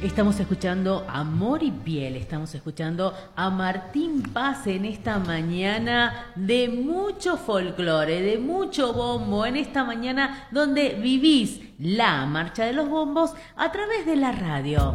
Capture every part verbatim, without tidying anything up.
Estamos escuchando Amor y Piel, estamos escuchando a Martín Paz en esta mañana de mucho folclore, de mucho bombo, en esta mañana donde vivís la marcha de los bombos a través de la radio.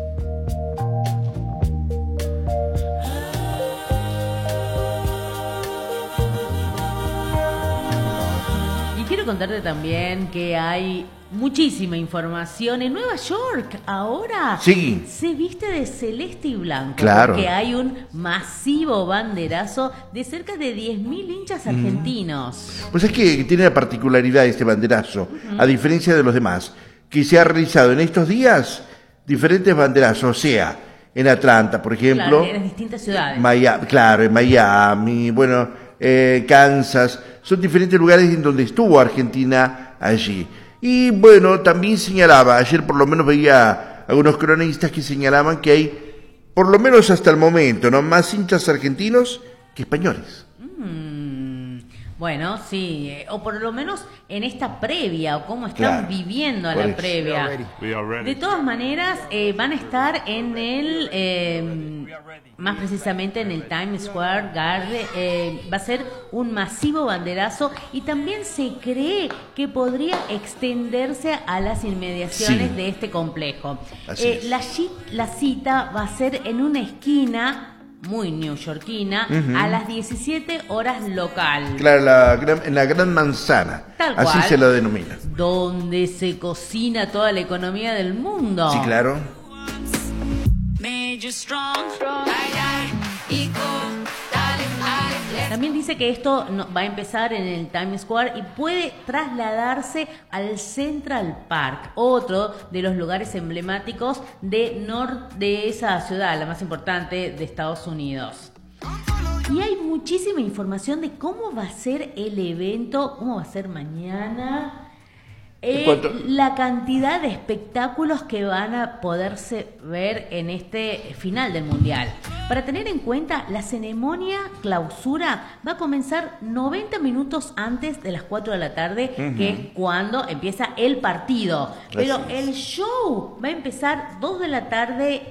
Y quiero contarte también que hay muchísima información. En Nueva York ahora sí. se viste de celeste y blanco. Claro. Porque hay un masivo banderazo de cerca de diez mil hinchas argentinos. Pues es que tiene la particularidad este banderazo, uh-huh. a diferencia de los demás, que se ha realizado en estos días diferentes banderazos, o sea, en Atlanta, por ejemplo. Claro, en distintas ciudades. Miami, claro, en Miami, bueno, eh, Kansas, son diferentes lugares en donde estuvo Argentina allí. Y bueno, también señalaba, ayer por lo menos veía algunos cronistas que señalaban que hay, por lo menos hasta el momento, ¿no?, más hinchas argentinos que españoles. Mm, bueno, sí, eh, o por lo menos en esta previa, o cómo están Claro, viviendo a por la eso. previa. We are ready. De todas maneras, eh, van a estar en el, eh, más precisamente en el Times Square Garden, eh, va a ser un masivo banderazo y también se cree que podría extenderse a las inmediaciones Sí. de este complejo. Así Eh, es. la, ci- la cita va a ser en una esquina muy neoyorquina, Ujú. a las diecisiete horas local. Claro, la gran- en la Gran Manzana, Tal así cual. se lo denomina. Donde se cocina toda la economía del mundo. Sí, claro. Made you strong. Ay, ay, y go, dale, dale. También dice que esto no- va a empezar en el Times Square y puede trasladarse al Central Park, otro de los lugares emblemáticos de, nor- de esa ciudad, la más importante de Estados Unidos. Y hay muchísima información de cómo va a ser el evento, cómo va a ser mañana. ¿En Eh, cuánto? la cantidad de espectáculos que van a poderse ver en este final del Mundial. Para tener en cuenta, la ceremonia clausura va a comenzar noventa minutos antes de las cuatro de la tarde, uh-huh. que es cuando empieza el partido. Pero Así es. el show va a empezar dos de la tarde